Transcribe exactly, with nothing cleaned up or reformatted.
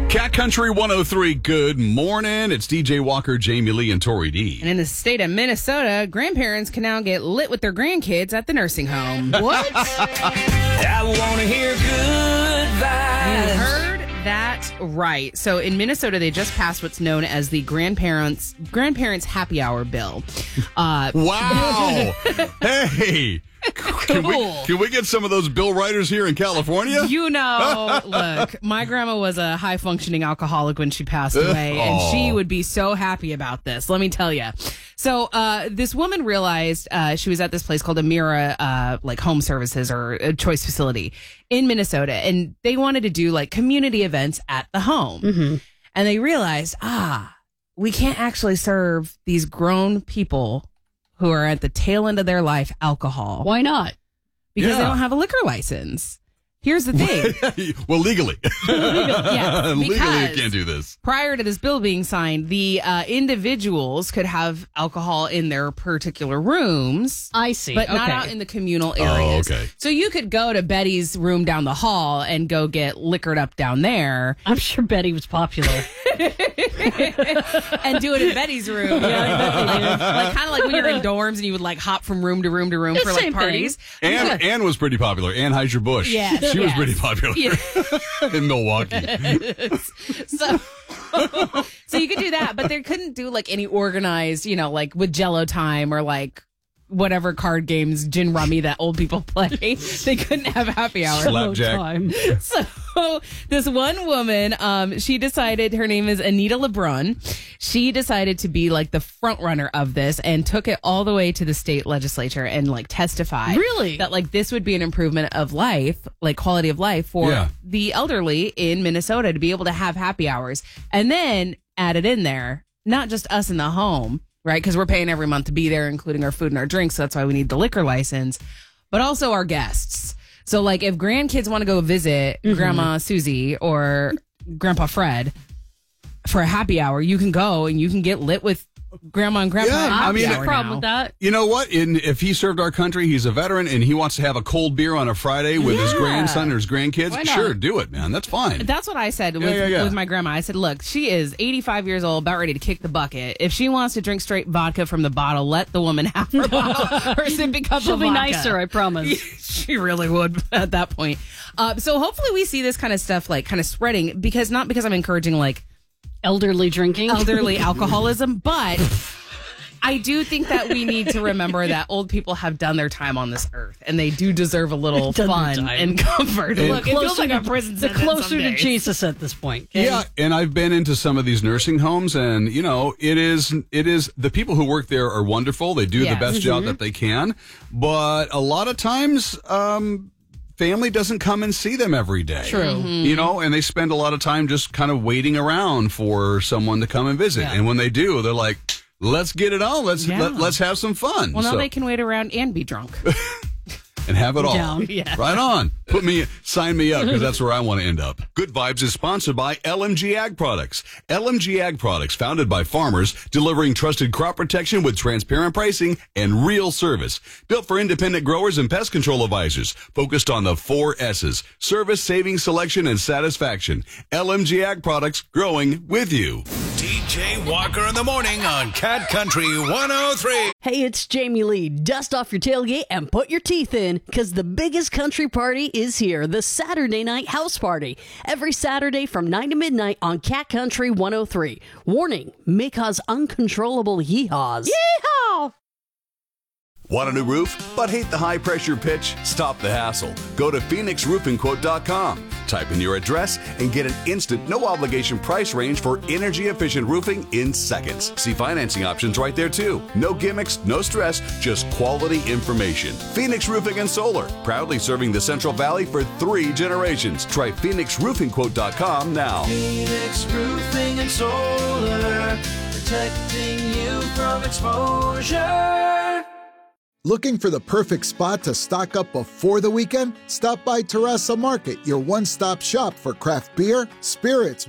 Cat Country one oh three, good morning. It's D J Walker, Jamie Lee, and Tori D. And in the state of Minnesota, grandparents can now get lit with their grandkids at the nursing home. What? I want to hear good vibes. You heard that right. So in Minnesota, they just passed what's known as the grandparents grandparents happy hour bill. Uh, Wow. Hey. Can we, Cool. can we get some of those bill writers here in California? You know, look, my grandma was a high-functioning alcoholic when she passed away, and she would be so happy about this, let me tell you. So uh, this woman realized uh, she was at this place called Amira, uh, like home services or a choice facility in Minnesota, and they wanted to do like community events at the home. Mm-hmm. And they realized, ah, we can't actually serve these grown people who are at the tail end of their life alcohol. Why not? Because they Yeah. don't have a liquor license. Here's the thing. Well, legally. Yes, legally, you because can't do this. prior to this bill being signed, the uh, individuals could have alcohol in their particular rooms, I see. but not Okay. out in the communal areas. Oh, okay. So you could go to Betty's room down the hall and go get liquored up down there I'm sure Betty was popular. and do it in Betty's room. Yeah, like, like kind of like when you're in dorms and you would like hop from room to room to room The for like same parties. Ann, Ann was pretty popular. Ann Heiser-Busch. Yeah, She was yes. pretty popular Yeah. in Milwaukee. So, so you could do that, but they couldn't do like any organized, you know, like with Jello time or like whatever card games, gin rummy that old people play. They couldn't have happy hour. Slapjack. Time. So this one woman, um, she decided, her name is Anita LeBrun. She decided to be like the front runner of this and took it all the way to the state legislature and like testified Really? that like this would be an improvement of life, like quality of life for Yeah. the elderly in Minnesota to be able to have happy hours, and then added in there, not just us in the home, right? Because we're paying every month to be there, including our food and our drinks. So that's why we need the liquor license, but also our guests. So like if grandkids want to go visit Mm-hmm. Grandma Susie or Grandpa Fred for a happy hour, you can go and you can get lit with Grandma and Grandpa. Yeah, at I happy mean, no hour problem now. with that. You know what? In, if he served our country, he's a veteran, and he wants to have a cold beer on a Friday with his Yeah. grandson or his grandkids, Why not? sure, do it, man. That's fine. That's what I said with, yeah, yeah. with my grandma. I said, look, she is eighty-five years old, about ready to kick the bucket. If she wants to drink straight vodka from the bottle, let the woman have her bottle, her sippy cup She'll of be vodka. nicer, I promise. She really would at that point. Uh, so hopefully we see this kind of stuff like kind of spreading, because not because I'm encouraging like Elderly drinking. elderly alcoholism, but I do think that we need to remember that old people have done their time on this earth, and they do deserve a little Done their fun time. and comfort. And Look, it feels Closer like a to- prison the sentence closer some to days. Jesus at this point. okay? Yeah, and I've been into some of these nursing homes, and you know, it is it is the people who work there are wonderful. They do Yeah. the best job that they can, but a lot of times, um, family doesn't come and see them every day. True. Mm-hmm. You know, and they spend a lot of time just kind of waiting around for someone to come and visit. Yeah. And when they do, they're like, "Let's get it on. Let's Yeah. let, let's have some fun." Well, now So- they can wait around and be drunk. and have it all. Down. Yeah. Right on. Put me, sign me up, because that's where I want to end up. Good Vibes is sponsored by L M G Ag Products. L M G Ag Products, founded by farmers, delivering trusted crop protection with transparent pricing and real service. Built for independent growers and pest control advisors, focused on the four S's: service, savings, selection, and satisfaction. L M G Ag Products, growing with you. D J Walker in the morning on Cat Country one oh three. Hey, it's Jamie Lee. Dust off your tailgate and put your teeth in, because the biggest country party is here, the Saturday Night House Party. Every Saturday from nine to midnight on Cat Country one oh three. Warning, may cause uncontrollable yeehaws. Yeehaw! Want a new roof, but hate the high-pressure pitch? Stop the hassle. Go to phoenix roofing quote dot com. Type in your address and get an instant, no-obligation price range for energy-efficient roofing in seconds. See financing options right there, too. No gimmicks, no stress, just quality information. Phoenix Roofing and Solar, proudly serving the Central Valley for three generations. Try phoenix roofing quote dot com now. Phoenix Roofing and Solar, protecting you from exposure. Looking for the perfect spot to stock up before the weekend? Stop by Terraza Market, your one-stop shop for craft beer, spirits,